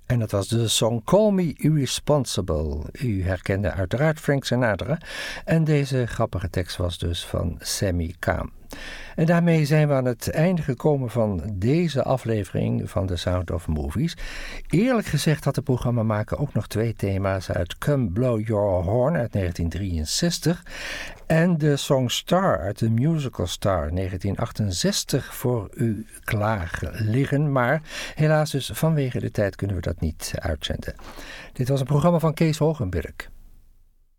En dat was de song Call Me Irresponsible. U herkende uiteraard Frank Sinatra. En deze grappige tekst was dus van Sammy Cahn. En daarmee zijn we aan het einde gekomen van deze aflevering van The Sound of Movies. Eerlijk gezegd had de programmamaker ook nog 2 thema's uit Come Blow Your Horn uit 1963... en de song Star uit de musical Star 1968 voor u klaar liggen. Maar helaas dus vanwege de tijd kunnen we dat niet uitzenden. Dit was een programma van Kees Hogenberg.